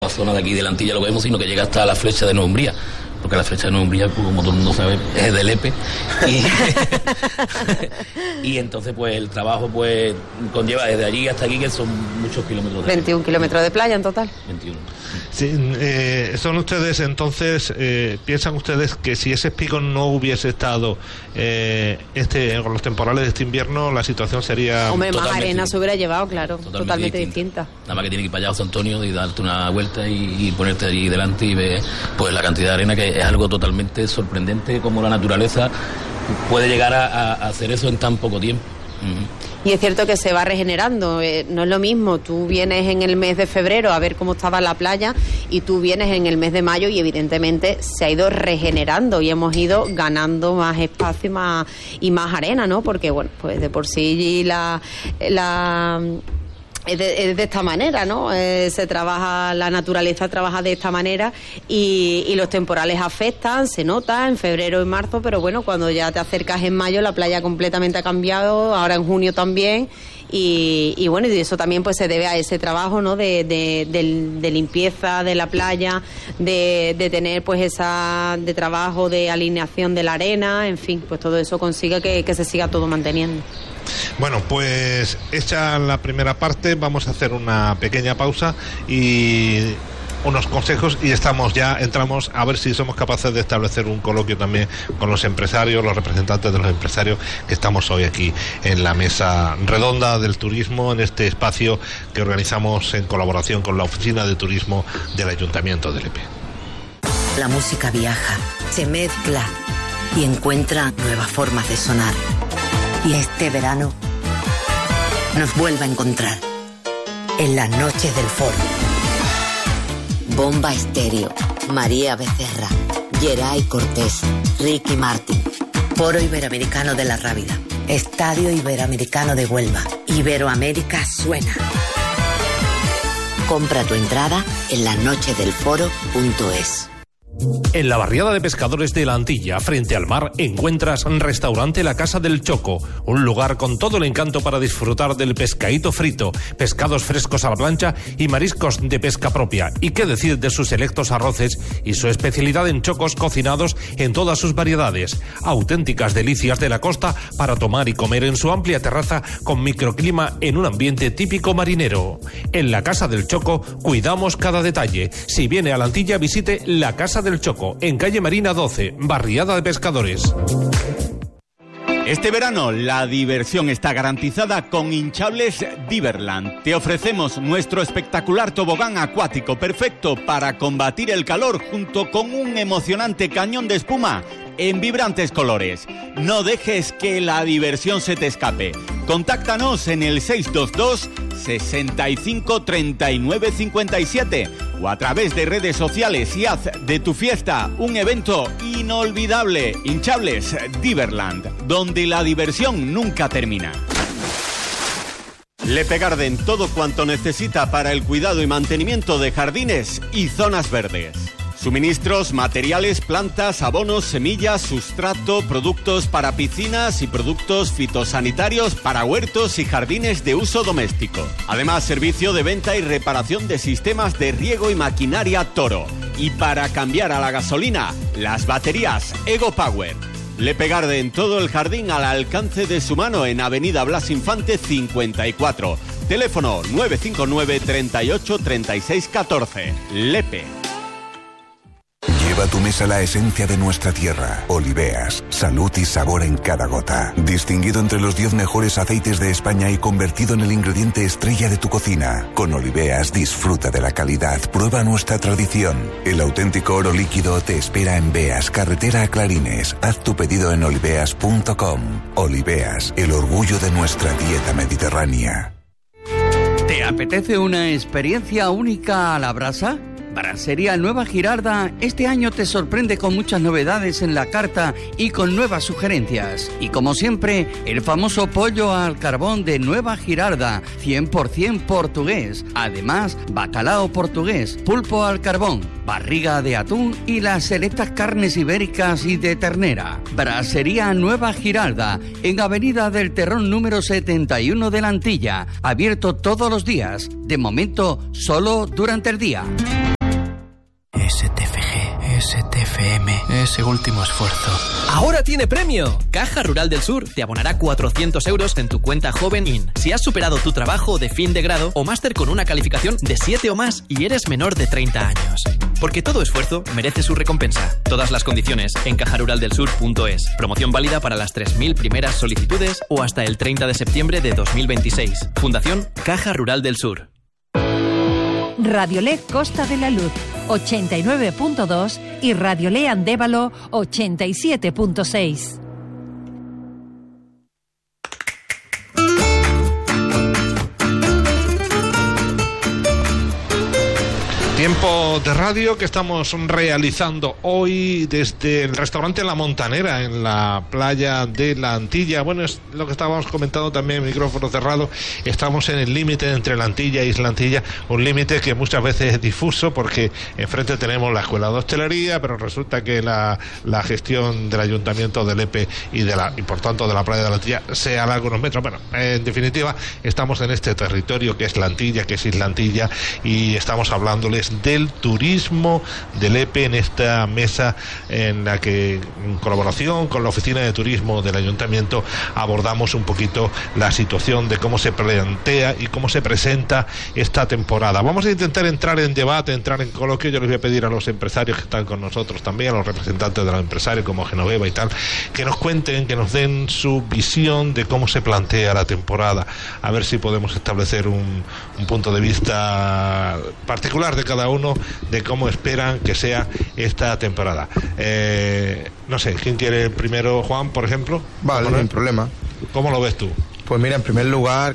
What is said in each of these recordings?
la zona de aquí de la Antilla lo vemos, sino que llega hasta la flecha de Nueva Umbría, porque la flecha de Nueva Umbría, pues, como todo el mundo sabe, es de Lepe. Y entonces pues el trabajo pues conlleva desde allí hasta aquí, que son muchos kilómetros. 21 kilómetros de playa en total. 21. Sí, son ustedes entonces, piensan ustedes que si ese pico no hubiese estado con los temporales de este invierno, la situación sería... Hombre, más arena se hubiera llevado, claro, totalmente distinta. Nada más que tiene que ir para allá José Antonio y darte una vuelta y ponerte allí delante y ver pues la cantidad de arena, que es algo totalmente sorprendente, como la naturaleza puede llegar a hacer eso en tan poco tiempo. Y es cierto que se va regenerando, no es lo mismo, tú vienes en el mes de febrero a ver cómo estaba la playa y tú vienes en el mes de mayo y evidentemente se ha ido regenerando y hemos ido ganando más espacio y más arena, ¿no? Porque bueno, pues de por sí es de esta manera, ¿no? Se trabaja, la naturaleza trabaja de esta manera y los temporales afectan, se nota en febrero y marzo, pero bueno, cuando ya te acercas en mayo la playa completamente ha cambiado, ahora en junio también, y bueno, y eso también pues se debe a ese trabajo, ¿no? De limpieza de la playa, de tener pues de trabajo de alineación de la arena, en fin, pues todo eso consigue que se siga todo manteniendo. Bueno, pues hecha la primera parte, vamos a hacer una pequeña pausa y unos consejos y entramos a ver si somos capaces de establecer un coloquio también con los empresarios, los representantes de los empresarios que estamos hoy aquí en la mesa redonda del turismo, en este espacio que organizamos en colaboración con la Oficina de Turismo del Ayuntamiento de Lepe. La música viaja, se mezcla y encuentra nuevas formas de sonar. Y este verano nos vuelve a encontrar en las noches del Foro. Bomba Estéreo, María Becerra, Geray Cortés, Ricky Martin, Foro Iberoamericano de la Rábida, Estadio Iberoamericano de Huelva, Iberoamérica suena. Compra tu entrada en lasnochesdelforo.es. En la barriada de pescadores de la Antilla, frente al mar, encuentras restaurante La Casa del Choco, un lugar con todo el encanto para disfrutar del pescadito frito, pescados frescos a la plancha y mariscos de pesca propia. Y qué decir de sus selectos arroces y su especialidad en chocos cocinados en todas sus variedades. Auténticas delicias de la costa para tomar y comer en su amplia terraza con microclima en un ambiente típico marinero. En La Casa del Choco cuidamos cada detalle. Si viene a la Antilla, visite La Casa del Choco, en calle Marina 12, barriada de pescadores. Este verano la diversión está garantizada con Hinchables Diverland. Te ofrecemos nuestro espectacular tobogán acuático perfecto para combatir el calor junto con un emocionante cañón de espuma en vibrantes colores. No dejes que la diversión se te escape. Contáctanos en el 622 65 39 57 o a través de redes sociales y haz de tu fiesta un evento inolvidable. Hinchables Diverland, donde la diversión nunca termina. Lepe Garden, todo cuanto necesita para el cuidado y mantenimiento de jardines y zonas verdes. Suministros, materiales, plantas, abonos, semillas, sustrato, productos para piscinas y productos fitosanitarios para huertos y jardines de uso doméstico. Además, servicio de venta y reparación de sistemas de riego y maquinaria Toro. Y para cambiar a la gasolina, las baterías Ego Power. Lepe Garden, todo el jardín al alcance de su mano en Avenida Blas Infante 54. Teléfono 959 38 36 14. Lepe. Lleva a tu mesa la esencia de nuestra tierra. Oliveas, salud y sabor en cada gota. Distinguido entre los 10 mejores aceites de España y convertido en el ingrediente estrella de tu cocina. Con Oliveas disfruta de la calidad, prueba nuestra tradición. El auténtico oro líquido te espera en Beas, carretera a Clarines. Haz tu pedido en oliveas.com. Oliveas, el orgullo de nuestra dieta mediterránea. ¿Te apetece una experiencia única a la brasa? Brasería Nueva Girarda este año te sorprende con muchas novedades en la carta y con nuevas sugerencias. Y como siempre, el famoso pollo al carbón de Nueva Girarda, 100% portugués. Además, bacalao portugués, pulpo al carbón, barriga de atún y las selectas carnes ibéricas y de ternera. Brasería Nueva Girarda, en Avenida del Terrón número 71 de la Antilla. Abierto todos los días, de momento solo durante el día. ese último esfuerzo. ¡Ahora tiene premio! Caja Rural del Sur te abonará 400 euros en tu cuenta Joven IN si has superado tu trabajo de fin de grado o máster con una calificación de 7 o más y eres menor de 30 años. Porque todo esfuerzo merece su recompensa. Todas las condiciones en cajaruraldelsur.es. Promoción válida para las 3.000 primeras solicitudes o hasta el 30 de septiembre de 2026. Fundación Caja Rural del Sur. Radiolé Costa de la Luz 89.2 y Radiolé Andévalo 87.6. Tiempo de radio que estamos realizando hoy desde el restaurante La Montanera en la playa de la Antilla. Bueno, es lo que estábamos comentando también, micrófono cerrado. Estamos en el límite entre la Antilla e Isla Antilla, un límite que muchas veces es difuso porque enfrente tenemos la Escuela de Hostelería, pero resulta que la gestión del Ayuntamiento de Lepe y por tanto de la playa de la Antilla se alarga unos metros. Bueno, en definitiva, estamos en este territorio que es la Antilla, que es Isla Antilla, y estamos hablándoles del turismo de Lepe en esta mesa en la que, en colaboración con la Oficina de Turismo del Ayuntamiento, abordamos un poquito la situación de cómo se plantea y cómo se presenta esta temporada. Vamos a intentar entrar en debate, entrar en coloquio. Yo les voy a pedir a los empresarios que están con nosotros también, a los representantes de los empresarios como Genoveva y tal, que nos cuenten, que nos den su visión de cómo se plantea la temporada, a ver si podemos establecer un punto de vista particular de cada uno de cómo esperan que sea esta temporada. No sé, ¿quién quiere primero? Juan, por ejemplo. Vale, no hay problema. ¿Cómo lo ves tú? Pues mira, en primer lugar,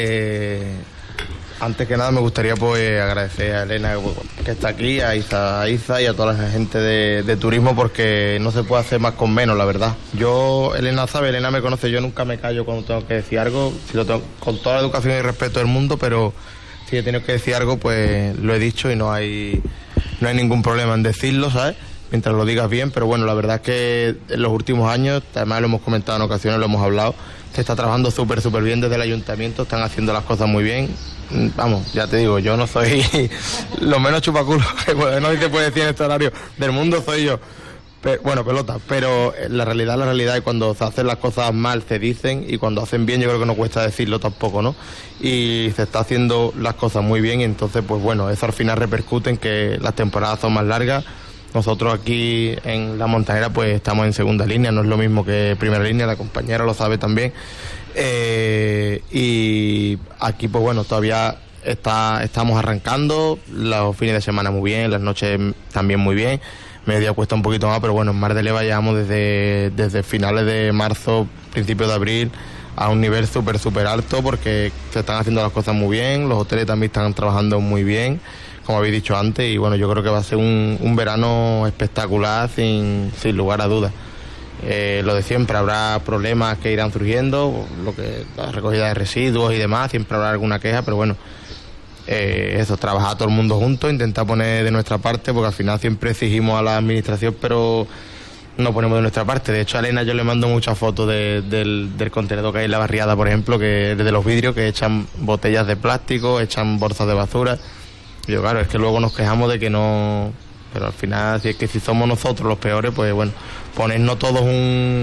antes que nada me gustaría pues agradecer a Elena que está aquí, a Isa y a toda la gente de turismo, porque no se puede hacer más con menos, la verdad. Elena me conoce, yo nunca me callo cuando tengo que decir algo, si lo tengo, con toda la educación y respeto del mundo, pero si he tenido que decir algo, pues lo he dicho y no hay ningún problema en decirlo, ¿sabes? Mientras lo digas bien, pero bueno, la verdad es que en los últimos años, además lo hemos comentado en ocasiones, lo hemos hablado, se está trabajando súper bien desde el Ayuntamiento, están haciendo las cosas muy bien. Vamos, ya te digo, yo no soy lo menos chupaculo que no se puede decir en este horario del mundo, soy yo. Bueno, pelota, pero la realidad es cuando se hacen las cosas mal se dicen, y cuando hacen bien yo creo que no cuesta decirlo tampoco, ¿no? Y se está haciendo las cosas muy bien, y entonces pues bueno, eso al final repercute en que las temporadas son más largas. Nosotros aquí en La Montanera pues estamos en segunda línea, no es lo mismo que primera línea, la compañera lo sabe también, y aquí pues bueno, todavía estamos arrancando, los fines de semana muy bien, las noches también muy bien. Mediodía cuesta un poquito más, pero bueno, en Mar de Leva llevamos desde finales de marzo, principios de abril, a un nivel súper alto, porque se están haciendo las cosas muy bien, los hoteles también están trabajando muy bien, como habéis dicho antes, y bueno, yo creo que va a ser un verano espectacular sin lugar a dudas. Lo de siempre, habrá problemas que irán surgiendo, la recogida de residuos y demás, siempre habrá alguna queja, pero bueno, trabajar todo el mundo juntos, intentar poner de nuestra parte, porque al final siempre exigimos a la administración, pero no ponemos de nuestra parte. De hecho, a Elena yo le mando muchas fotos del contenedor que hay en la barriada, por ejemplo, que desde los vidrios, que echan botellas de plástico, echan bolsas de basura. Y yo, claro, es que luego nos quejamos de que no... Pero al final, si somos nosotros los peores, pues bueno, ponernos todos un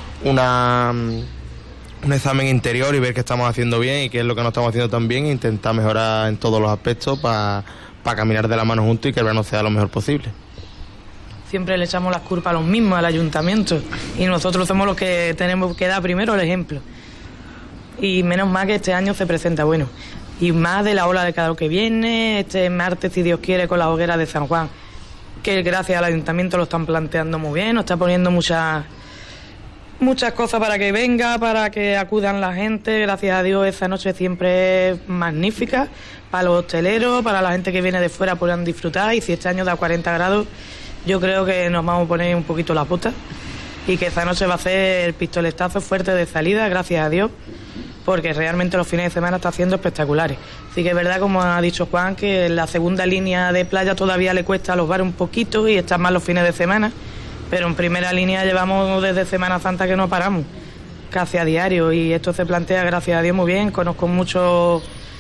examen interior y ver qué estamos haciendo bien y qué es lo que no estamos haciendo tan bien, e intentar mejorar en todos los aspectos para caminar de la mano juntos y que el verano sea lo mejor posible. Siempre le echamos las culpas a los mismos, al ayuntamiento, y nosotros somos los que tenemos que dar primero el ejemplo. Y menos mal que este año se presenta bueno, y más de la ola de calor que viene, este martes, si Dios quiere, con la hoguera de San Juan, que gracias al ayuntamiento lo están planteando muy bien, nos está poniendo muchas cosas para que venga, para que acudan la gente. Gracias a Dios esa noche siempre es magnífica para los hosteleros, para la gente que viene de fuera puedan disfrutar, y si este año da 40 grados yo creo que nos vamos a poner un poquito la puta, y que esa noche va a ser el pistoletazo fuerte de salida, gracias a Dios, porque realmente los fines de semana está haciendo espectaculares. Así que es verdad, como ha dicho Juan, que la segunda línea de playa todavía le cuesta a los bares un poquito y están más los fines de semana, pero en primera línea llevamos desde Semana Santa que no paramos, casi a diario, y esto se plantea, gracias a Dios, muy bien. Conozco muchos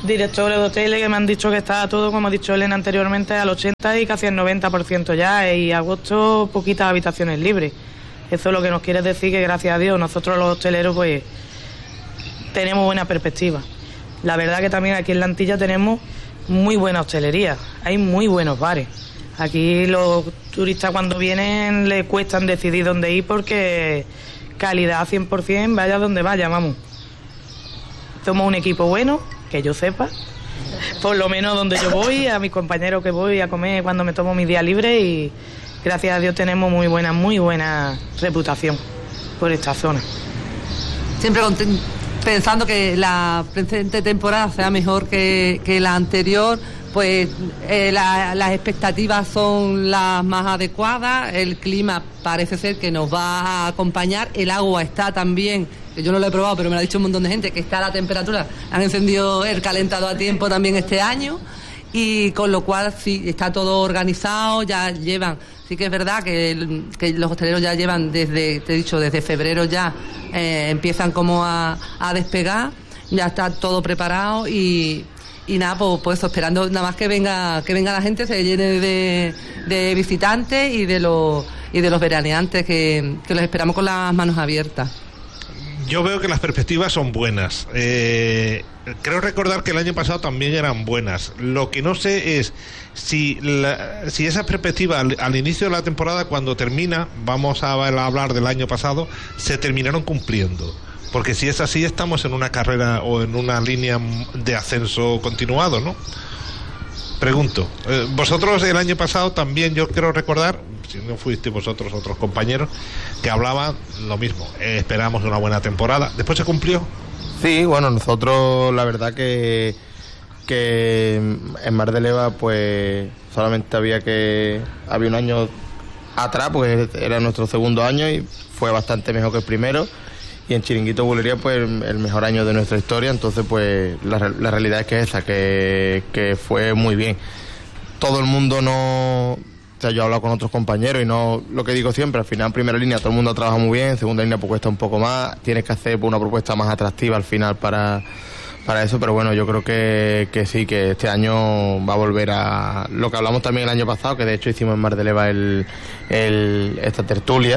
directores de hoteles que me han dicho que está todo, como ha dicho Elena anteriormente, al 80 y casi al 90% ya, y agosto poquitas habitaciones libres. Eso es lo que nos quiere decir que, gracias a Dios, nosotros los hosteleros pues tenemos buena perspectiva. La verdad que también aquí en La Antilla tenemos muy buena hostelería, hay muy buenos bares. Aquí los turistas cuando vienen les cuestan decidir dónde ir porque calidad 100%, vaya donde vaya, vamos. Somos un equipo bueno, que yo sepa, por lo menos donde yo voy, a mis compañeros que voy a comer cuando me tomo mis días libres, y gracias a Dios tenemos muy buena reputación por esta zona. Siempre pensando que la presente temporada sea mejor que la anterior, pues las expectativas son las más adecuadas, el clima parece ser que nos va a acompañar, el agua está también, que yo no lo he probado, pero me lo ha dicho un montón de gente, que está a la temperatura, han encendido el calentador a tiempo también este año, y con lo cual sí, está todo organizado, ya llevan, sí que es verdad que los hosteleros ya llevan desde febrero ya empiezan como a despegar, ya está todo preparado y nada, pues eso, esperando nada más que venga la gente, se llene de visitantes y de los veraneantes que los esperamos con las manos abiertas. Yo veo que las perspectivas son buenas. Creo recordar que el año pasado también eran buenas. Lo que no sé es si esas perspectivas al inicio de la temporada, cuando termina, vamos a hablar del año pasado, se terminaron cumpliendo. Porque si es así, estamos en una carrera o en una línea de ascenso continuado, ¿no? Pregunto, vosotros el año pasado también, yo quiero recordar, si no fuiste vosotros, otros compañeros, que hablaban lo mismo, esperamos una buena temporada. ¿Después se cumplió? Sí, bueno, nosotros la verdad que en Mar de Leva pues solamente había un año atrás, pues era nuestro segundo año y fue bastante mejor que el primero. Y en Chiringuito Bulería pues el mejor año de nuestra historia, entonces pues la realidad es que es esa, que fue muy bien. Todo el mundo no... O sea, yo he hablado con otros compañeros y no... Lo que digo siempre, al final en primera línea todo el mundo trabaja muy bien, en segunda línea pues cuesta un poco más, tienes que hacer pues, una propuesta más atractiva al final para eso, pero bueno, yo creo que sí, que este año va a volver a... Lo que hablamos también el año pasado, que de hecho hicimos en Mar de Leva esta tertulia,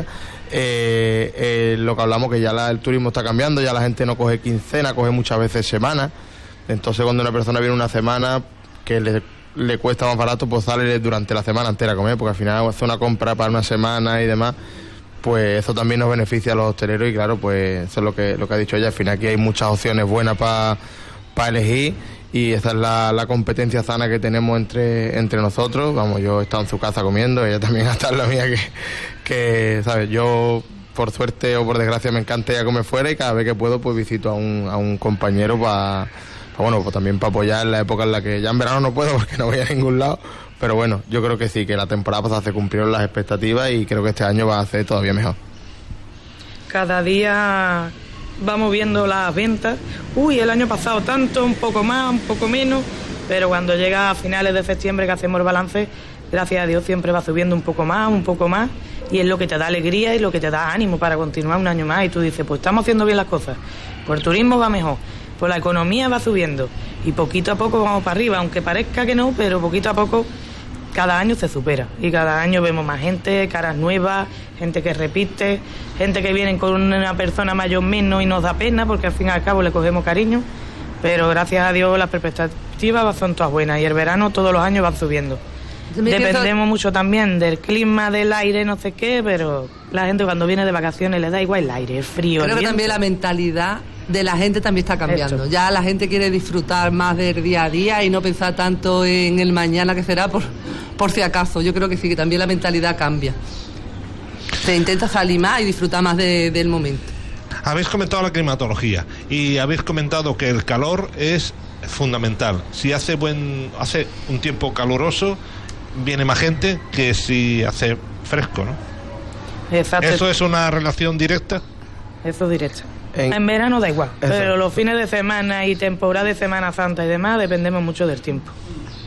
lo que hablamos que ya el turismo está cambiando, ya la gente no coge quincena, coge muchas veces semana, entonces cuando una persona viene una semana que le cuesta más barato, pues sale durante la semana entera a comer, porque al final hace una compra para una semana y demás, pues eso también nos beneficia a los hosteleros y claro, pues eso es lo que ha dicho ella, al final aquí hay muchas opciones buenas para elegir y esa es la competencia sana que tenemos entre nosotros. Vamos, yo he estado en su casa comiendo, ella también ha estado en la mía, que ¿sabes? Yo por suerte o por desgracia me encanta ir a comer fuera y cada vez que puedo pues visito a un compañero para pues también para apoyar en la época en la que ya en verano no puedo porque no voy a ningún lado, pero bueno, yo creo que sí, que la temporada pasada se cumplieron las expectativas y creo que este año va a ser todavía mejor. Cada día vamos viendo las ventas, el año pasado tanto, un poco más, un poco menos, pero cuando llega a finales de septiembre que hacemos el balance, gracias a Dios siempre va subiendo un poco más, y es lo que te da alegría y lo que te da ánimo para continuar un año más, y tú dices, pues estamos haciendo bien las cosas, pues el turismo va mejor, pues la economía va subiendo, y poquito a poco vamos para arriba, aunque parezca que no, pero poquito a poco cada año se supera, y cada año vemos más gente, caras nuevas, gente que repite, gente que viene con una persona mayor menos y nos da pena, porque al fin y al cabo le cogemos cariño, pero gracias a Dios las perspectivas son todas buenas, y el verano todos los años van subiendo. Dependemos mucho también del clima, del aire, no sé qué, pero la gente cuando viene de vacaciones le da igual el aire, el frío, creo el que viento. También la mentalidad de la gente también está cambiando. Esto. Ya la gente quiere disfrutar más del día a día y no pensar tanto en el mañana que será por si acaso. Yo creo que sí, que también la mentalidad cambia. Se intenta salir más y disfrutar más del momento. Habéis comentado la climatología y habéis comentado que el calor es fundamental. Si hace un tiempo caluroso, viene más gente que si hace fresco, ¿no? Exacto. ¿Eso es una relación directa? Eso es directa. En verano da igual, pero los fines de semana y temporada de Semana Santa y demás dependemos mucho del tiempo.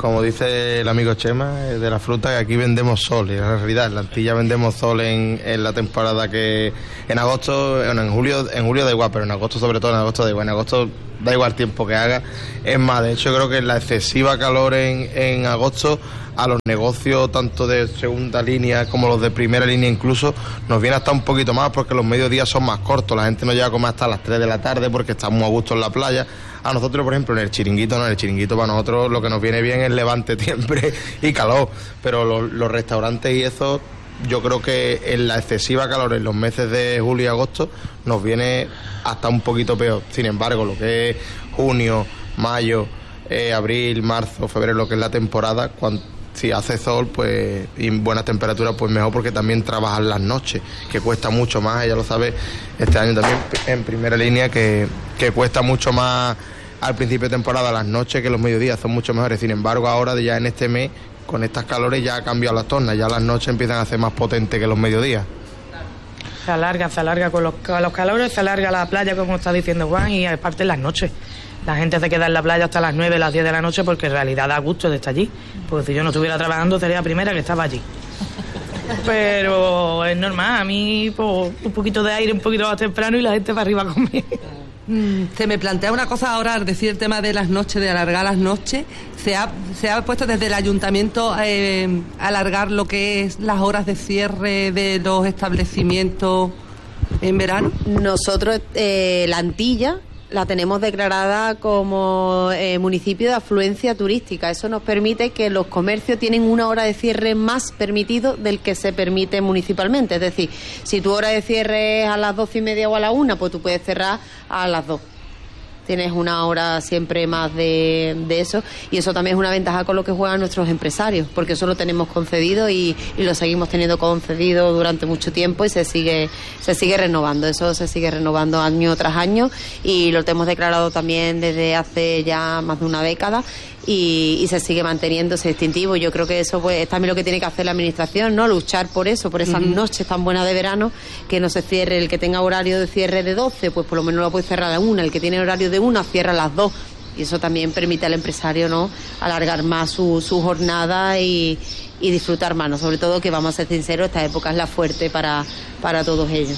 como dice el amigo Chema, de la fruta, que aquí vendemos sol, y en realidad en la Antilla vendemos sol en la temporada que en agosto, bueno, en julio da igual, pero en agosto sobre todo, en agosto da igual, en agosto da igual tiempo que haga. Es más, de hecho creo que la excesiva calor en agosto a los negocios tanto de segunda línea como los de primera línea incluso nos viene hasta un poquito más, porque los mediodías son más cortos, la gente no llega a comer hasta las 3 de la tarde porque estamos a gusto en la playa. A nosotros, por ejemplo, en el chiringuito para nosotros lo que nos viene bien es levante siempre y calor, pero los restaurantes y eso, yo creo que en la excesiva calor en los meses de julio y agosto nos viene hasta un poquito peor. Sin embargo, lo que es junio, mayo, abril, marzo, febrero, lo que es la temporada, si hace sol pues y buenas temperaturas, pues mejor, porque también trabajan las noches, que cuesta mucho más. Ella lo sabe, este año también en primera línea, que cuesta mucho más al principio de temporada las noches que los mediodías, son mucho mejores. Sin embargo, ahora ya en este mes, con estas calores, ya ha cambiado las tornas, ya las noches empiezan a ser más potentes que los mediodías. Se alarga con los calores, se alarga la playa, como está diciendo Juan, y aparte en las noches. La gente se queda en la playa hasta las 9, las 10 de la noche, porque en realidad da gusto de estar allí. Porque si yo no estuviera trabajando, sería la primera que estaba allí. Pero es normal, a mí pues, un poquito de aire, un poquito más temprano y la gente para arriba a comer. Se me plantea una cosa ahora al decir el tema de las noches, de alargar las noches. Se ha puesto desde el ayuntamiento alargar lo que es las horas de cierre de los establecimientos en verano. Nosotros, la Antilla, la tenemos declarada como municipio de afluencia turística. Eso nos permite que los comercios tienen una hora de cierre más permitido del que se permite municipalmente. Es decir, si tu hora de cierre es a las 12:30 o a la 1, pues tú puedes cerrar a las 2. Tienes una hora siempre más de eso, y eso también es una ventaja con lo que juegan nuestros empresarios, porque eso lo tenemos concedido y lo seguimos teniendo concedido durante mucho tiempo, y se sigue renovando. Eso se sigue renovando año tras año, y lo tenemos declarado también desde hace ya más de una década, y se sigue manteniendo ese distintivo. Yo creo que eso pues es también lo que tiene que hacer la administración, ¿no? Luchar por eso, por esas noches tan buenas de verano, que no se cierre. El que tenga horario de cierre de 12, pues por lo menos lo puede cerrar a la 1. El que tiene horario de 1 cierra a las 2, y eso también permite al empresario, ¿no?, alargar más su jornada y disfrutar más, ¿no? Sobre todo, que vamos a ser sinceros, esta época es la fuerte para todos ellos.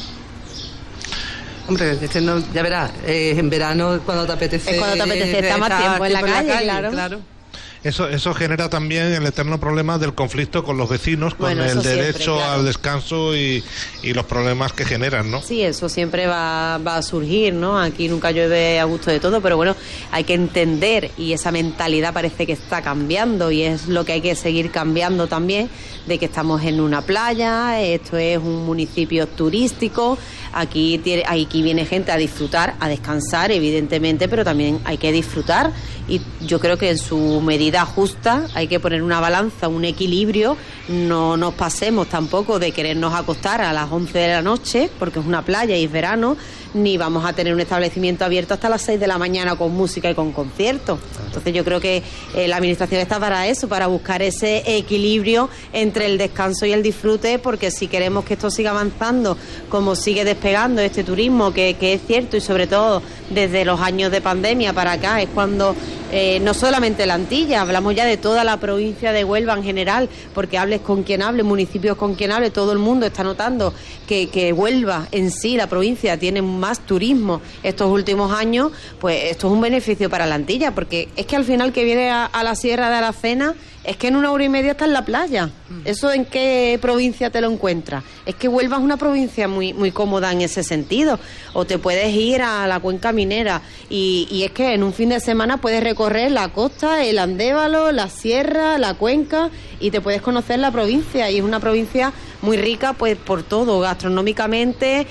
Hombre, es que no, ya verás, en verano cuando te apetece. Es cuando te apetece estar más tiempo en la calle, claro. Eso genera también el eterno problema del conflicto con los vecinos, con el derecho siempre, claro, al descanso y los problemas que generan, ¿no? Sí, eso siempre va a surgir, ¿no? Aquí nunca llueve a gusto de todo, pero bueno, hay que entender, y esa mentalidad parece que está cambiando, y es lo que hay que seguir cambiando también, de que estamos en una playa, esto es un municipio turístico, aquí viene gente a disfrutar, a descansar, evidentemente, pero también hay que disfrutar, y yo creo que en su medida justa hay que poner una balanza, un equilibrio. No nos pasemos tampoco de querernos acostar a las 11 de la noche, porque es una playa y es verano, ni vamos a tener un establecimiento abierto hasta las 6 de la mañana con música y con conciertos. Entonces yo creo que la administración está para eso, para buscar ese equilibrio entre el descanso y el disfrute, porque si queremos que esto siga avanzando, como sigue despegando este turismo, que es cierto, y sobre todo desde los años de pandemia para acá, es cuando no solamente la Antilla, hablamos ya de toda la provincia de Huelva en general, porque hables con quien hable, municipios con quien hable, todo el mundo está notando que Huelva en sí, la provincia, tiene más turismo estos últimos años. Pues esto es un beneficio para la Antilla, porque es que al final que viene a la Sierra de Aracena, es que en 1 hora y media está en la playa. ¿Eso en qué provincia te lo encuentras? Es que Huelva es una provincia muy, muy cómoda en ese sentido. O te puedes ir a la cuenca minera, y es que en un fin de semana puedes recorrer la costa, el Andévalo, la sierra, la cuenca, y te puedes conocer la provincia, y es una provincia muy rica pues por todo, gastronómicamente,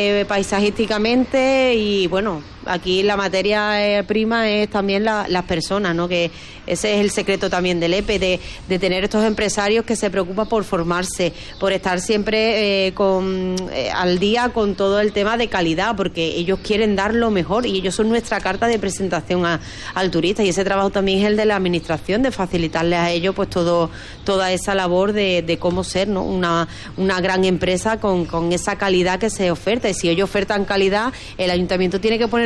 paisajísticamente, y bueno, aquí la materia prima es también las personas, ¿no? Que ese es el secreto también del EPE, de tener estos empresarios que se preocupan por formarse, por estar siempre al día con todo el tema de calidad, porque ellos quieren dar lo mejor, y ellos son nuestra carta de presentación al turista, y ese trabajo también es el de la administración, de facilitarles a ellos pues toda esa labor de cómo ser, ¿no? Una gran empresa con esa calidad que se oferta, y si ellos ofertan calidad, el ayuntamiento tiene que poner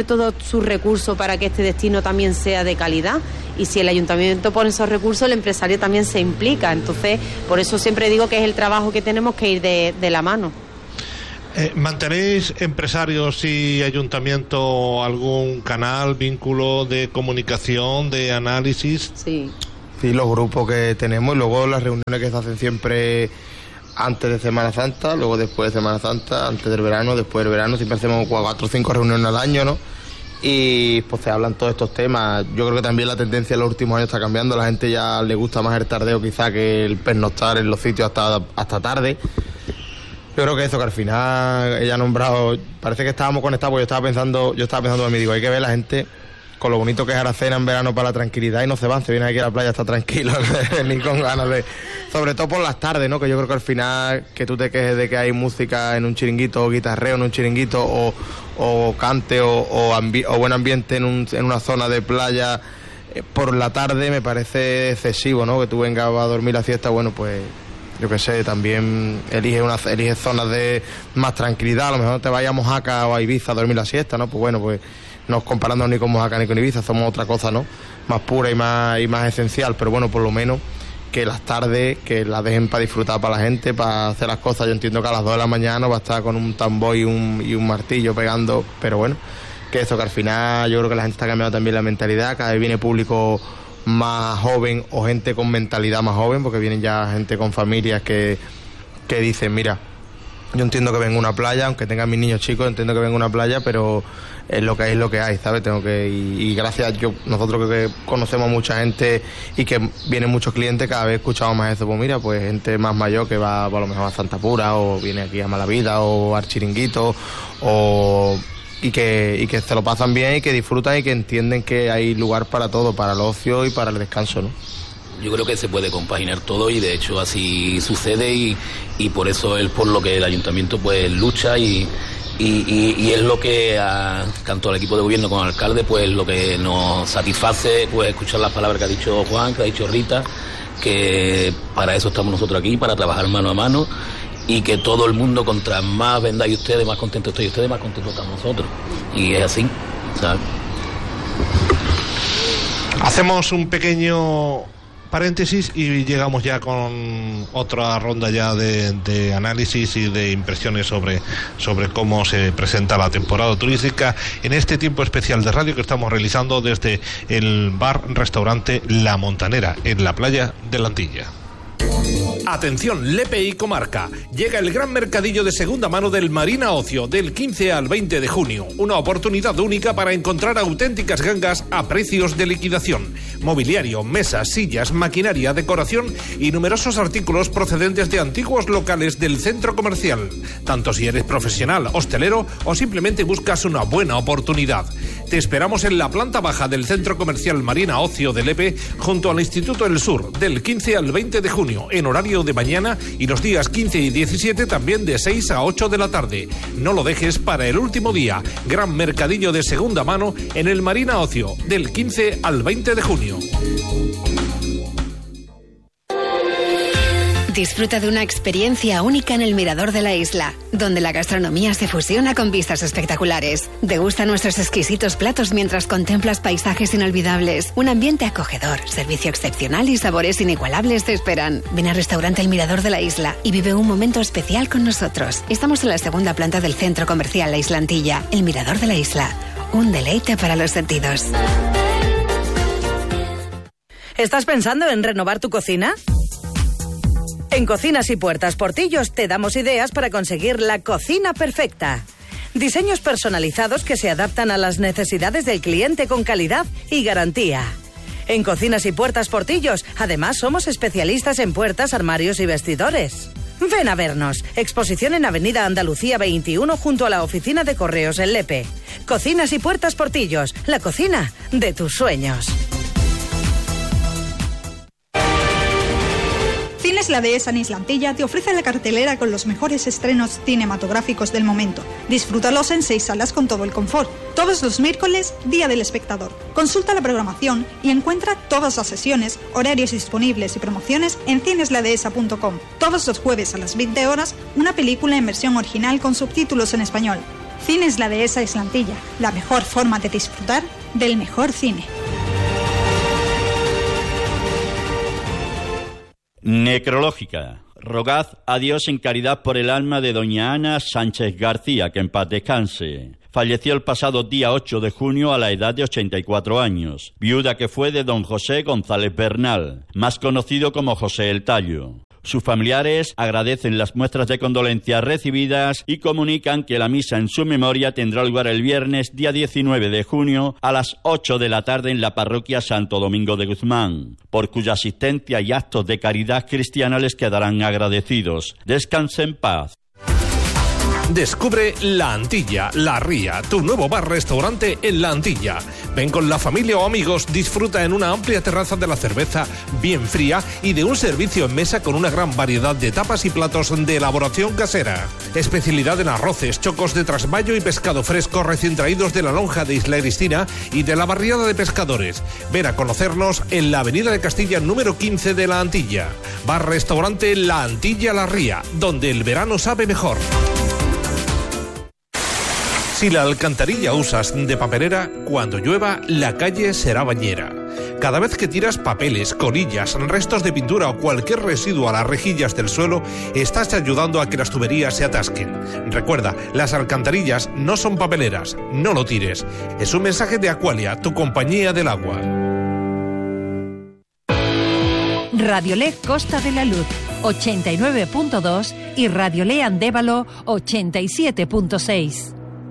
todos sus recursos para que este destino también sea de calidad. Y si el ayuntamiento pone esos recursos, el empresario también se implica. Entonces, por eso siempre digo que es el trabajo que tenemos que ir de la mano. ¿Mantenéis, empresarios y ayuntamiento, algún canal, vínculo de comunicación, de análisis? Sí. Sí, los grupos que tenemos y luego las reuniones que se hacen siempre antes de Semana Santa, luego después de Semana Santa, antes del verano, después del verano, siempre hacemos 4 o 5 reuniones al año, ¿no? Y pues se hablan todos estos temas. Yo creo que también la tendencia en los últimos años está cambiando, a la gente ya le gusta más el tardeo quizá que el pernoctar en los sitios hasta tarde. Yo creo que eso, que al final ella ha nombrado, parece que estábamos conectados, porque yo estaba pensando a mí, digo, hay que ver la gente con lo bonito que es Aracena en verano para la tranquilidad y no se van, se vienen aquí a la playa, está tranquilo, ni con ganas de, sobre todo por las tardes, ¿no? Que yo creo que al final que tú te quejes de que hay música en un chiringuito o guitarreo en un chiringuito o cante o buen ambiente en una zona de playa por la tarde, me parece excesivo, ¿no? Que tú vengas a dormir la siesta, bueno, pues yo qué sé, también elige zonas de más tranquilidad, a lo mejor te vayas a Mojácar o a Ibiza a dormir la siesta, ¿no? Pues bueno, pues no comparándonos ni con Mojácar ni con Ibiza, somos otra cosa, ¿no? Más pura y más esencial, pero bueno, por lo menos que las tardes, que las dejen para disfrutar para la gente, para hacer las cosas. Yo entiendo que a las 2 de la mañana va a estar con un tambor y un martillo pegando, pero bueno, que eso, que al final yo creo que la gente está cambiando también la mentalidad, cada vez viene público más joven o gente con mentalidad más joven, porque vienen ya gente con familias que dicen, mira, yo entiendo que vengo a una playa, aunque tenga mis niños chicos, entiendo que vengo a una playa, pero es lo que hay, ¿sabes? Y gracias, nosotros que conocemos mucha gente y que vienen muchos clientes, cada vez escuchamos más eso, pues mira, pues gente más mayor que va a lo mejor a Santa Pura o viene aquí a Malavida o al Chiringuito y que se lo pasan bien y que disfrutan y que entienden que hay lugar para todo, para el ocio y para el descanso, ¿no? Yo creo que se puede compaginar todo y de hecho así sucede y por eso es por lo que el ayuntamiento pues lucha y es lo que tanto al equipo de gobierno como al alcalde pues lo que nos satisface pues escuchar las palabras que ha dicho Juan, que ha dicho Rita, que para eso estamos nosotros aquí, para trabajar mano a mano y que todo el mundo, contra más vendáis ustedes, más contentos estoy ustedes, más contentos estamos nosotros. Y es así, ¿sabes? Hacemos un pequeño paréntesis y llegamos ya con otra ronda ya de análisis y de impresiones sobre cómo se presenta la temporada turística en este tiempo especial de radio que estamos realizando desde el bar-restaurante La Montanera, en la playa de la Antilla. Atención, Lepe y comarca. Llega el gran mercadillo de segunda mano del Marina Ocio del 15 al 20 de junio. Una oportunidad única para encontrar auténticas gangas a precios de liquidación. Mobiliario, mesas, sillas, maquinaria, decoración y numerosos artículos procedentes de antiguos locales del centro comercial. Tanto si eres profesional, hostelero o simplemente buscas una buena oportunidad. Te esperamos en la planta baja del centro comercial Marina Ocio de Lepe junto al Instituto del Sur del 15 al 20 de junio en horario de mañana y los días 15 y 17 también de 6 a 8 de la tarde. No lo dejes para el último día. Gran mercadillo de segunda mano en el Marina Ocio del 15 al 20 de junio. Disfruta de una experiencia única en el Mirador de la Isla, donde la gastronomía se fusiona con vistas espectaculares. Degusta nuestros exquisitos platos mientras contemplas paisajes inolvidables. Un ambiente acogedor, servicio excepcional y sabores inigualables te esperan. Ven al restaurante El Mirador de la Isla y vive un momento especial con nosotros. Estamos en la segunda planta del centro comercial La Islantilla. El Mirador de la Isla, un deleite para los sentidos. ¿Estás pensando en renovar tu cocina? En Cocinas y Puertas Portillos te damos ideas para conseguir la cocina perfecta. Diseños personalizados que se adaptan a las necesidades del cliente con calidad y garantía. En Cocinas y Puertas Portillos, además, somos especialistas en puertas, armarios y vestidores. Ven a vernos. Exposición en Avenida Andalucía 21 junto a la oficina de correos en Lepe. Cocinas y Puertas Portillos, la cocina de tus sueños. Cines La Dehesa en Islantilla te ofrece la cartelera con los mejores estrenos cinematográficos del momento. Disfrútalos en 6 salas con todo el confort. Todos los miércoles, Día del Espectador. Consulta la programación y encuentra todas las sesiones, horarios disponibles y promociones en cinesladehesa.com. Todos los jueves a las 20 horas, una película en versión original con subtítulos en español. Cines La Dehesa Islantilla, la mejor forma de disfrutar del mejor cine. Necrológica. Rogad a Dios en caridad por el alma de doña Ana Sánchez García, que en paz descanse. Falleció el pasado día 8 de junio a la edad de 84 años, viuda que fue de don José González Bernal, más conocido como José el Tallo. Sus familiares agradecen las muestras de condolencias recibidas y comunican que la misa en su memoria tendrá lugar el viernes, día 19 de junio, a las 8 de la tarde en la parroquia Santo Domingo de Guzmán, por cuya asistencia y actos de caridad cristiana les quedarán agradecidos. Descanse en paz. Descubre La Antilla, La Ría, tu nuevo bar-restaurante en La Antilla. Ven con la familia o amigos, disfruta en una amplia terraza de la cerveza bien fría y de un servicio en mesa con una gran variedad de tapas y platos de elaboración casera. Especialidad en arroces, chocos de trasmayo y pescado fresco recién traídos de la lonja de Isla Cristina y de la barriada de pescadores. Ven a conocernos en la avenida de Castilla número 15 de La Antilla. Bar-restaurante La Antilla, La Ría, donde el verano sabe mejor. Si la alcantarilla usas de papelera, cuando llueva, la calle será bañera. Cada vez que tiras papeles, colillas, restos de pintura o cualquier residuo a las rejillas del suelo, estás ayudando a que las tuberías se atasquen. Recuerda, las alcantarillas no son papeleras, no lo tires. Es un mensaje de Aqualia, tu compañía del agua. Radiolé Costa de la Luz, 89.2 y Radiolé Andévalo, 87.6.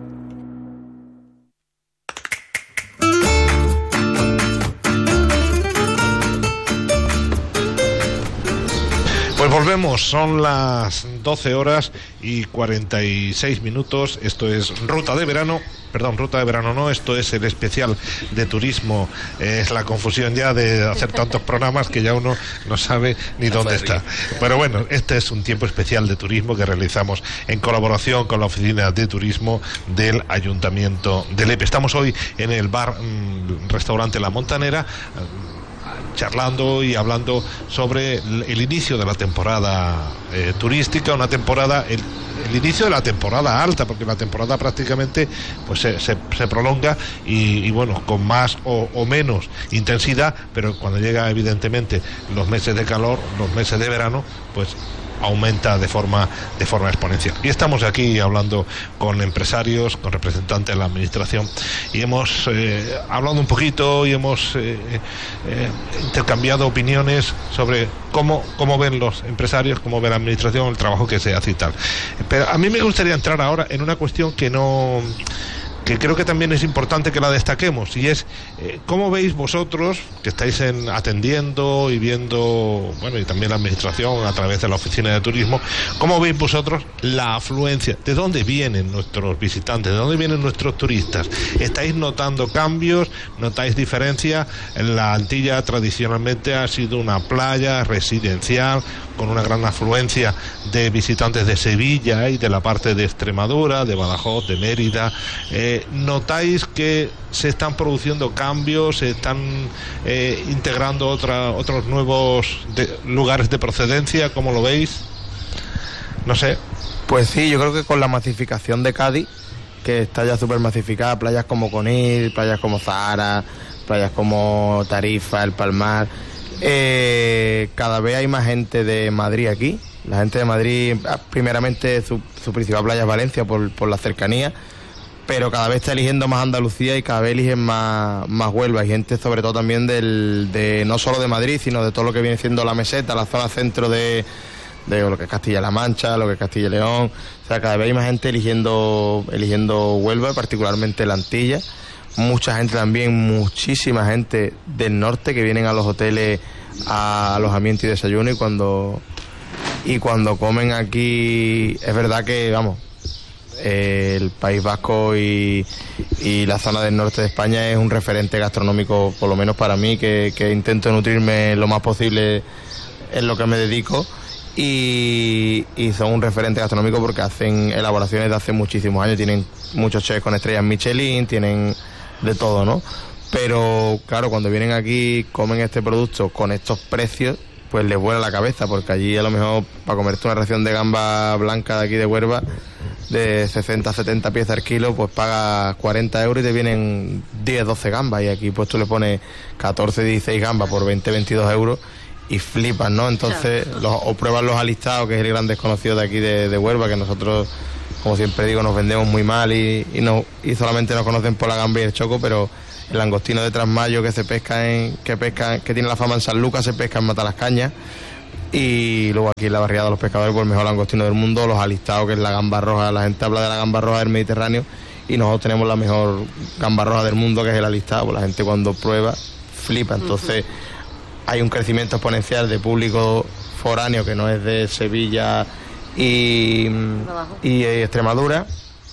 Pues volvemos, son las 12 horas y 46 minutos, esto es Ruta de Verano no, esto es el especial de turismo, es la confusión ya de hacer tantos programas que ya uno no sabe ni dónde está. Pero bueno, este es un tiempo especial de turismo que realizamos en colaboración con la Oficina de Turismo del Ayuntamiento de Lepe. Estamos hoy en el restaurante La Montanera, charlando y hablando sobre el inicio de la temporada turística, una temporada, el inicio de la temporada alta, porque la temporada prácticamente pues se prolonga y bueno, con más o menos intensidad, pero cuando llega evidentemente los meses de calor, los meses de verano, pues aumenta de forma exponencial. Y estamos aquí hablando con empresarios, con representantes de la administración, y hemos hablado un poquito y hemos intercambiado opiniones sobre cómo ven los empresarios, cómo ve la administración el trabajo que se hace y tal. Pero a mí me gustaría entrar ahora en una cuestión que creo que también es importante que la destaquemos, y es cómo veis vosotros, que estáis atendiendo y viendo, bueno, y también la administración a través de la Oficina de Turismo, cómo veis vosotros la afluencia, de dónde vienen nuestros visitantes, de dónde vienen nuestros turistas. ¿Estáis notando cambios? ¿Notáis diferencia? La Antilla tradicionalmente ha sido una playa residencial con una gran afluencia de visitantes de Sevilla y de la parte de Extremadura, de Badajoz, de Mérida. ¿Notáis que se están produciendo cambios, se están integrando otros nuevos lugares de procedencia? ¿Cómo lo veis? No sé. Pues sí, yo creo que con la masificación de Cádiz, que está ya súper masificada, playas como Conil, playas como Zahara, playas como Tarifa, El Palmar, cada vez hay más gente de Madrid aquí. La gente de Madrid, primeramente su principal playa es Valencia por la cercanía, pero cada vez está eligiendo más Andalucía y cada vez eligen más Huelva. Hay gente sobre todo también no solo de Madrid, sino de todo lo que viene siendo la meseta, la zona centro de lo que es Castilla-La Mancha, lo que es Castilla y León. O sea, cada vez hay más gente eligiendo Huelva, particularmente la Antilla. Mucha gente también, muchísima gente del norte que vienen a los hoteles a alojamiento y desayuno, y cuando comen aquí, es verdad que, vamos, el País Vasco y la zona del norte de España es un referente gastronómico, por lo menos para mí, que intento nutrirme lo más posible en lo que me dedico, y son un referente gastronómico porque hacen elaboraciones de hace muchísimos años, tienen muchos chefs con estrellas Michelin, tienen de todo, ¿no? Pero claro, cuando vienen aquí, comen este producto con estos precios, pues les vuela la cabeza, porque allí a lo mejor para comerte una ración de gamba blanca de aquí de Huelva de 60 a 70 piezas al kilo, pues pagas 40 euros y te vienen 10, 12 gambas, y aquí pues tú le pones 14, 16 gambas por 20, 22 euros y flipas, ¿no? Entonces, o pruebas los alistados, que es el gran desconocido de aquí de Huelva, que nosotros, como siempre digo, nos vendemos muy mal y solamente nos conocen por la gamba y el choco, pero el langostino de Trasmayo que se pesca que tiene la fama en San Lucas, se pesca en Matalascañas. Y luego aquí en la barriada de los pescadores, pues el mejor langostino del mundo, los alistados, que es la gamba roja. La gente habla de la gamba roja del Mediterráneo y nosotros tenemos la mejor gamba roja del mundo, que es el alistado. Pues la gente cuando prueba flipa. Entonces hay un crecimiento exponencial de público foráneo que no es de Sevilla y Extremadura,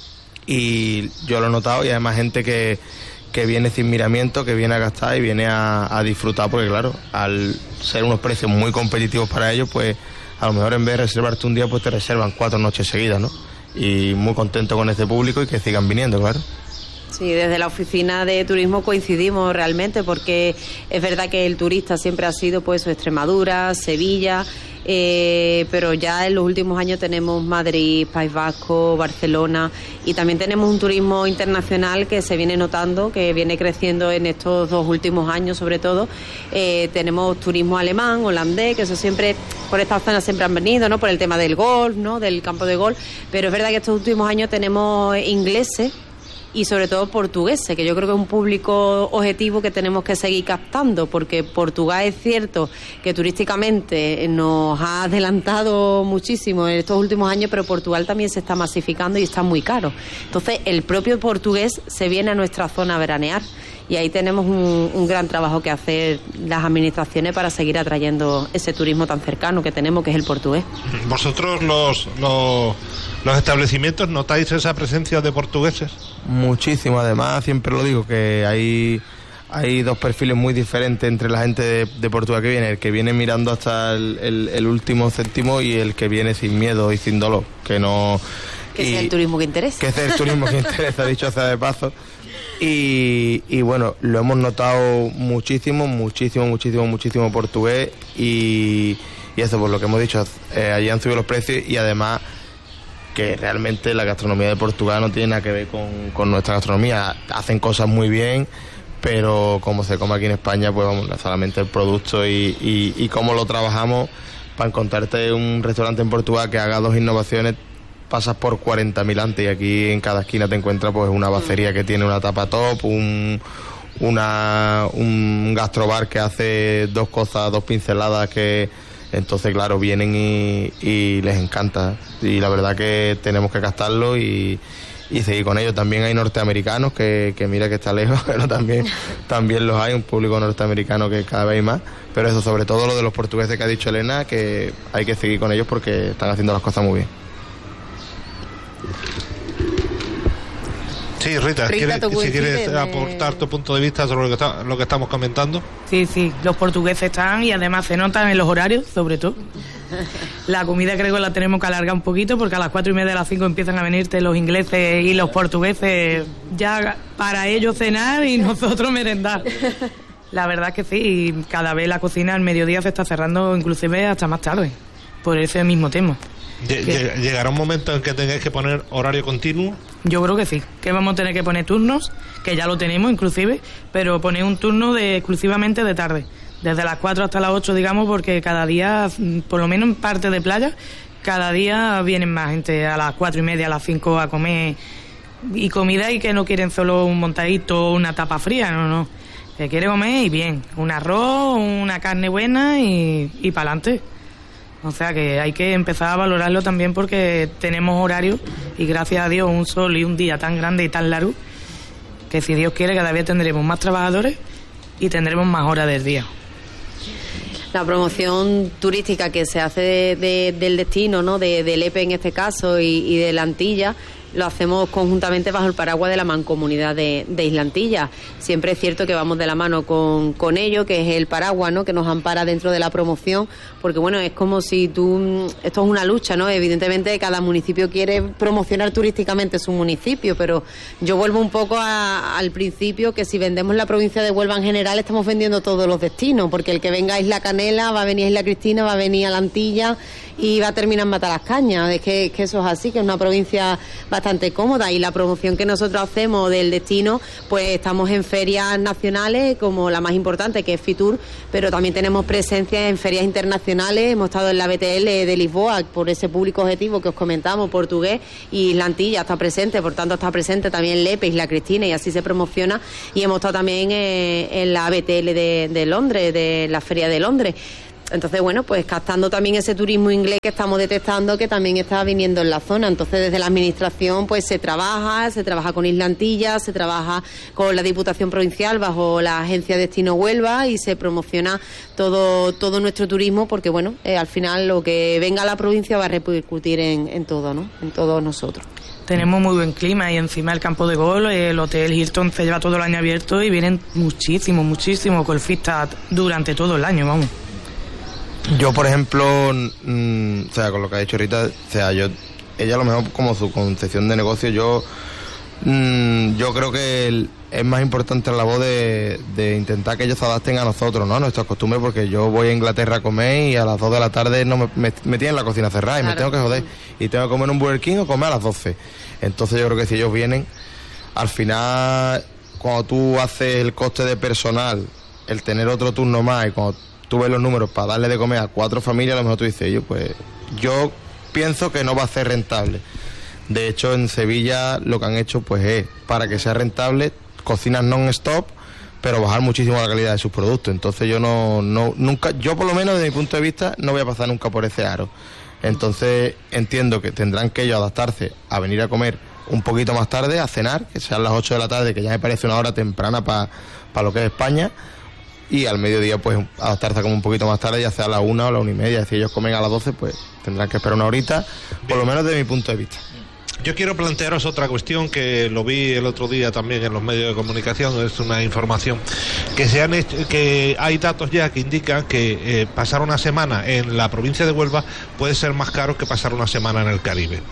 y yo lo he notado, y además gente que viene sin miramiento, que viene a gastar y viene a disfrutar, porque claro, al ser unos precios muy competitivos para ellos, pues a lo mejor en vez de reservarte un día, pues te reservan 4 noches seguidas, ¿no? Y muy contento con este público y que sigan viniendo, claro. Sí, desde la oficina de turismo coincidimos realmente, porque es verdad que el turista siempre ha sido pues Extremadura, Sevilla, pero ya en los últimos años tenemos Madrid, País Vasco, Barcelona, y también tenemos un turismo internacional que se viene notando, que viene creciendo en estos 2 últimos años sobre todo. Tenemos turismo alemán, holandés, que eso siempre, por esta zona siempre han venido, ¿no? Por el tema del golf, ¿no? Del campo de golf, pero es verdad que estos últimos años tenemos ingleses y sobre todo portugueses, que yo creo que es un público objetivo que tenemos que seguir captando, porque Portugal es cierto que turísticamente nos ha adelantado muchísimo en estos últimos años, pero Portugal también se está masificando y está muy caro. Entonces el propio portugués se viene a nuestra zona a veranear, y ahí tenemos un gran trabajo que hacer las administraciones para seguir atrayendo ese turismo tan cercano que tenemos, que es el portugués. ¿Vosotros los establecimientos notáis esa presencia de portugueses? Muchísimo, además siempre lo digo, que hay 2 perfiles muy diferentes entre la gente de Portugal que viene, el que viene mirando hasta el último céntimo y el que viene sin miedo y sin dolor, que no... Que sea el turismo que interesa. Que sea el turismo que interesa, dicho sea de paso. Y bueno, lo hemos notado muchísimo portugués, y eso, por lo que hemos dicho, allí han subido los precios, y además que realmente la gastronomía de Portugal no tiene nada que ver con nuestra gastronomía. Hacen cosas muy bien, pero como se come aquí en España, pues vamos, solamente el producto y cómo lo trabajamos. Para encontrarte un restaurante en Portugal que haga 2 innovaciones, pasas por 40.000 antes, y aquí en cada esquina te encuentras pues una bacería que tiene una tapa top, un gastrobar que hace 2 cosas, 2 pinceladas, que entonces claro, vienen y les encanta, y la verdad que tenemos que gastarlo y seguir con ellos. También hay norteamericanos que mira que está lejos, pero también los hay, un público norteamericano que cada vez hay más, pero eso, sobre todo lo de los portugueses que ha dicho Elena, que hay que seguir con ellos porque están haciendo las cosas muy bien. Sí, Rita, si quieres aportar tu punto de vista sobre lo que estamos comentando. Sí, los portugueses están, y además se notan en los horarios, sobre todo. La comida creo que la tenemos que alargar un poquito, porque a las 4:30, a las 5 empiezan a venirte los ingleses y los portugueses ya para ellos cenar y nosotros merendar. La verdad es que sí, y cada vez la cocina al mediodía se está cerrando, inclusive hasta más tarde, por ese mismo tema. ¿Llegará un momento en que tengáis que poner horario continuo? Yo creo que sí, que vamos a tener que poner turnos, que ya lo tenemos inclusive, pero poner un turno exclusivamente de tarde, desde las 4 hasta las 8, digamos, porque cada día, por lo menos en parte de playa, cada día vienen más gente a las 4:30, a las 5 a comer, y comida, y que no quieren solo un montadito o una tapa fría, no, que quiere comer y bien, un arroz, una carne buena y para adelante. O sea que hay que empezar a valorarlo también, porque tenemos horario y gracias a Dios un sol y un día tan grande y tan largo que, si Dios quiere, cada vez tendremos más trabajadores y tendremos más horas del día. La promoción turística que se hace del destino, ¿no? Del EPE en este caso y de la Antilla, lo hacemos conjuntamente bajo el paraguas de la Mancomunidad de Isla Antilla. Siempre es cierto que vamos de la mano con ello, que es el paraguas, ¿no? Que nos ampara dentro de la promoción, porque bueno, es como si esto es una lucha, ¿no? Evidentemente cada municipio quiere promocionar turísticamente su municipio, pero yo vuelvo un poco al principio, que si vendemos la provincia de Huelva en general, estamos vendiendo todos los destinos, porque el que venga a Isla Canela va a venir a Isla Cristina, va a venir a la Antilla, y va a terminar en Matalascañas. Es que eso es así, que es una provincia bastante cómoda, y la promoción que nosotros hacemos del destino, pues estamos en ferias nacionales como la más importante, que es Fitur, pero también tenemos presencia en ferias internacionales. Hemos estado en la BTL de Lisboa por ese público objetivo que os comentamos, portugués, y Isla Antilla está presente, por tanto está presente también Lepe, Isla Cristina, y así se promociona. Y hemos estado también en la BTL de Londres, de la Feria de Londres. Entonces, bueno, pues captando también ese turismo inglés que estamos detectando, que también está viniendo en la zona. Entonces, desde la Administración, pues se trabaja con Isla Antilla, se trabaja con la Diputación Provincial bajo la Agencia Destino Huelva, y se promociona todo nuestro turismo, porque, bueno, al final lo que venga a la provincia va a repercutir en todo, ¿no? En todos nosotros. Tenemos muy buen clima, y encima el campo de golf, el Hotel Hilton se lleva todo el año abierto, y vienen muchísimos golfistas durante todo el año, vamos. Yo, por ejemplo, o sea, con lo que ha dicho ahorita, o sea, ella a lo mejor como su concepción de negocio, yo creo que es más importante la labor de intentar que ellos se adapten a nosotros, ¿no? A nuestras costumbres, porque yo voy a Inglaterra a comer y a las 2 de la tarde no me tienen la cocina cerrada, y me tengo que joder, y tengo que comer un Burger King o comer a las 12. Entonces yo creo que si ellos vienen, al final, cuando tú haces el coste de personal, el tener otro turno más, y cuando tú ves los números para darle de comer a 4 familias, a lo mejor tú dices, yo pienso que no va a ser rentable. De hecho, en Sevilla lo que han hecho pues es, para que sea rentable, cocinas non-stop, pero bajar muchísimo la calidad de sus productos. Entonces yo nunca, yo por lo menos desde mi punto de vista, no voy a pasar nunca por ese aro. Entonces entiendo que tendrán que ellos adaptarse a venir a comer un poquito más tarde, a cenar, que sean las 8 de la tarde, que ya me parece una hora temprana para lo que es España, y al mediodía pues adaptarse como un poquito más tarde, ya sea a la 1 o la 1:30. Si ellos comen a las 12, pues tendrán que esperar una horita, por lo menos desde mi punto de vista. Yo quiero plantearos otra cuestión que lo vi el otro día también en los medios de comunicación. Es una información que se han hecho, que hay datos ya que indican que pasar una semana en la provincia de Huelva puede ser más caro que pasar una semana en el Caribe.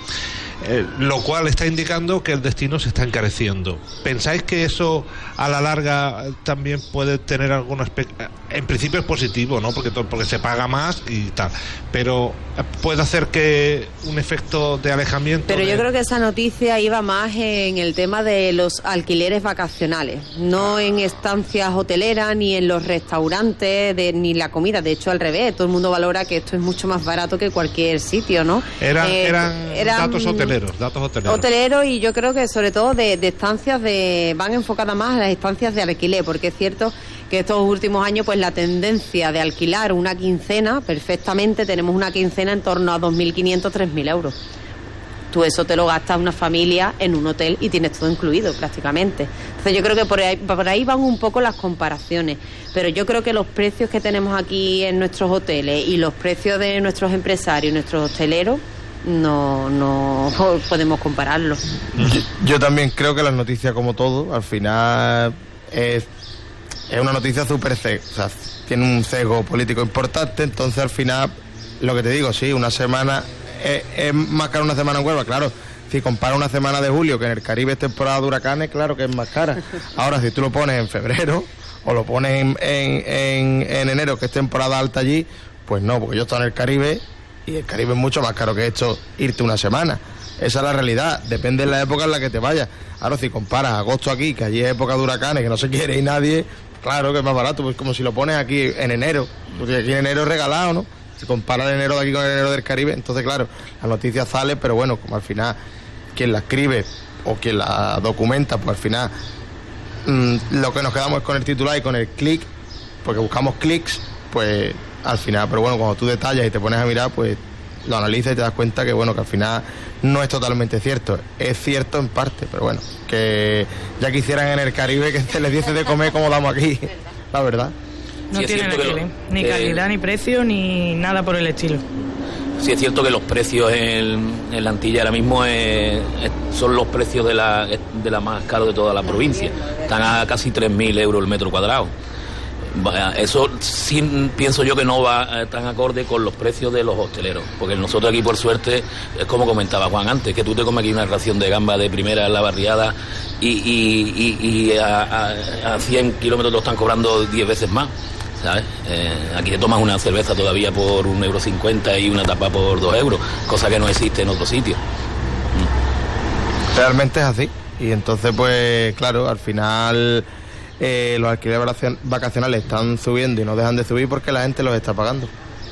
Lo cual está indicando que el destino se está encareciendo. ¿Pensáis que eso a la larga también puede tener algún aspecto? En principio es positivo, ¿no? Porque se paga más y tal, pero puede hacer que un efecto de alejamiento. Pero yo creo que esa noticia iba más en el tema de los alquileres vacacionales, no en estancias hoteleras, ni en los restaurantes, ni la comida. De hecho, al revés, todo el mundo valora que esto es mucho más barato que cualquier sitio, ¿no? Eran datos hoteleros, y yo creo que sobre todo de estancias van enfocadas más a las estancias de alquiler, porque es cierto que estos últimos años pues la tendencia de alquilar una quincena, perfectamente tenemos una quincena en torno a 2.500, 3.000 euros. Tú eso te lo gastas una familia en un hotel y tienes todo incluido prácticamente. Entonces yo creo que por ahí van un poco las comparaciones, pero yo creo que los precios que tenemos aquí en nuestros hoteles y los precios de nuestros empresarios y nuestros hosteleros no podemos compararlos. Yo también creo que las noticias, como todo, al final es una noticia súper, o sea, tiene un sesgo político importante. Entonces al final, lo que te digo, sí, una semana es más cara una semana en Huelva, claro. Si compara una semana de julio, que en el Caribe es temporada de huracanes, claro que es más cara. Ahora, si tú lo pones en febrero o lo pones en enero, que es temporada alta allí, pues no, porque yo estoy en el Caribe y el Caribe es mucho más caro que esto, irte una semana. Esa es la realidad, depende de la época en la que te vayas. Ahora, si comparas agosto aquí, que allí es época de huracanes, que no se quiere ir nadie, claro que es más barato, pues como si lo pones aquí en enero, porque aquí en enero es regalado, ¿no? Si comparas el enero de aquí con el enero del Caribe, entonces claro, la noticia sale, pero bueno, como al final quien la escribe o quien la documenta, pues al final lo que nos quedamos es con el titular y con el clic, porque buscamos clics, pues al final, pero bueno, cuando tú detallas y te pones a mirar, pues lo analizas y te das cuenta que bueno, que al final no es totalmente cierto, es cierto en parte, pero bueno, que ya quisieran en el Caribe que se les diese de comer como damos aquí, la verdad. No tienen ni calidad, ni precio, ni nada por el estilo. Sí, es cierto que los precios en la Antilla ahora mismo son los precios de la más caros de toda la provincia. Están a casi 3.000 euros el metro cuadrado. Eso sí pienso yo que no va tan acorde con los precios de los hosteleros, porque nosotros aquí por suerte, es como comentaba Juan antes, que tú te comes aquí una ración de gamba de primera en la barriada y a 100 kilómetros lo están cobrando 10 veces más. ¿sabes? Aquí te tomas una cerveza todavía por 1,50 € y una tapa por 2 €, cosa que no existe en otro sitio. Realmente es así. Y entonces, pues claro, al final los alquileres vacacionales están subiendo y no dejan de subir porque la gente los está pagando.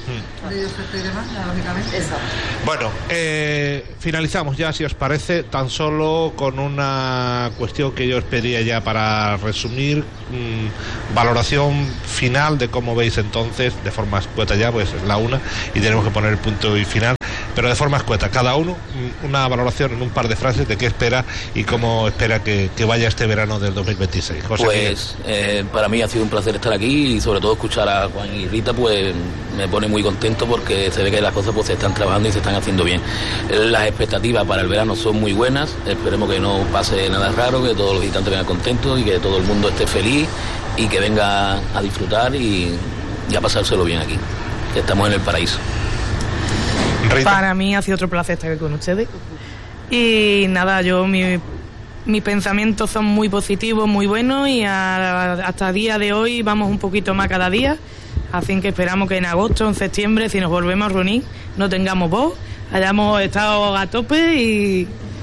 Bueno, finalizamos ya, si os parece, tan solo con una cuestión que yo os pedía ya para resumir, valoración final de cómo veis entonces, de forma escueta ya, pues es la una y tenemos que poner el punto y final, pero de forma escueta, cada uno una valoración en un par de frases de qué espera y cómo espera que vaya este verano del 2026. José pues para mí ha sido un placer estar aquí y sobre todo escuchar a Juan y Rita, pues me pone muy contento porque se ve que las cosas pues se están trabajando y se están haciendo bien. Las expectativas para el verano son muy buenas, esperemos que no pase nada raro, que todos los visitantes vengan contentos y que todo el mundo esté feliz y que venga a disfrutar y a pasárselo bien aquí, que estamos en el paraíso. Rita. Para mí ha sido otro placer estar aquí con ustedes y nada, mis pensamientos son muy positivos, muy buenos y hasta el día de hoy vamos un poquito más cada día. Así que esperamos que en agosto, en septiembre, si nos volvemos a reunir, no tengamos voz, hayamos estado a tope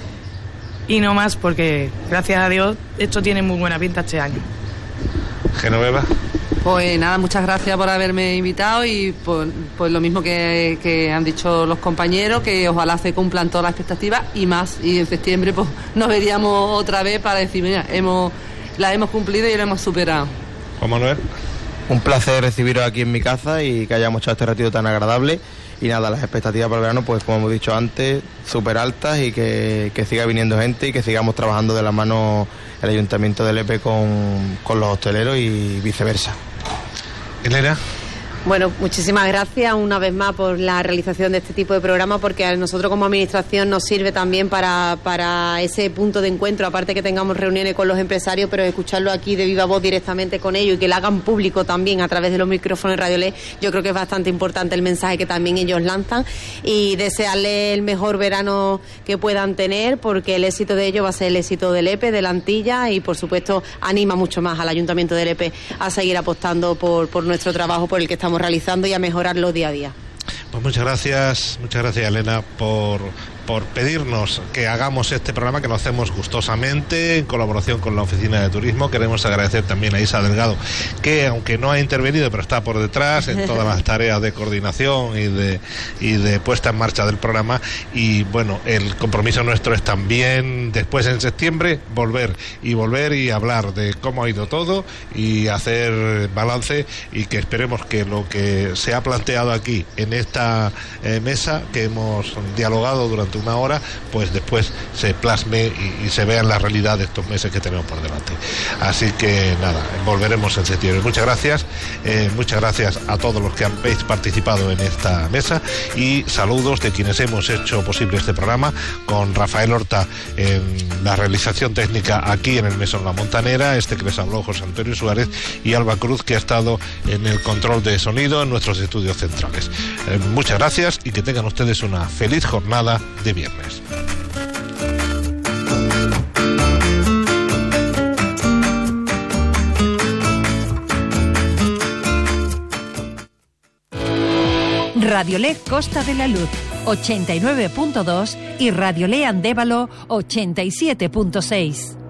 y no más, porque gracias a Dios esto tiene muy buena pinta este año. Genoveva. Pues nada, muchas gracias por haberme invitado y pues lo mismo que han dicho los compañeros, que ojalá se cumplan todas las expectativas y más, y en septiembre pues nos veríamos otra vez para decir, mira, la hemos cumplido y lo hemos superado. Juan Manuel. Un placer recibiros aquí en mi casa y que hayamos echado este ratito tan agradable. Y nada, las expectativas para el verano, pues como hemos dicho antes, súper altas y que siga viniendo gente y que sigamos trabajando de la mano el Ayuntamiento de Lepe con los hosteleros y viceversa. Elena. Bueno, muchísimas gracias una vez más por la realización de este tipo de programa, porque a nosotros como administración nos sirve también para ese punto de encuentro, aparte que tengamos reuniones con los empresarios, pero escucharlo aquí de viva voz directamente con ellos y que lo hagan público también a través de los micrófonos de Radio Le, yo creo que es bastante importante el mensaje que también ellos lanzan y desearles el mejor verano que puedan tener, porque el éxito de ellos va a ser el éxito de Lepe, de la Antilla, y por supuesto anima mucho más al Ayuntamiento de Lepe a seguir apostando por nuestro trabajo, por el que estamos realizando y a mejorarlo día a día. Pues muchas gracias Elena por pedirnos que hagamos este programa, que lo hacemos gustosamente en colaboración con la Oficina de Turismo. Queremos agradecer también a Isa Delgado, que aunque no ha intervenido, pero está por detrás en todas las tareas de coordinación y de puesta en marcha del programa. Y bueno, el compromiso nuestro es también después en septiembre volver y hablar de cómo ha ido todo y hacer balance, y que esperemos que lo que se ha planteado aquí en esta mesa que hemos dialogado durante una hora, pues después se plasme y se vea en la realidad de estos meses que tenemos por delante. Así que nada, volveremos en septiembre. Muchas gracias a todos los que habéis participado en esta mesa y saludos de quienes hemos hecho posible este programa, con Rafael Horta en la realización técnica aquí en el Mesón La Montanera, que les habló José Antonio Suárez, y Alba Cruz, que ha estado en el control de sonido en nuestros estudios centrales. Muchas gracias y que tengan ustedes una feliz jornada de viernes. Radio Le Costa de la Luz 89.2 y Radio Le Andévalo 87.6.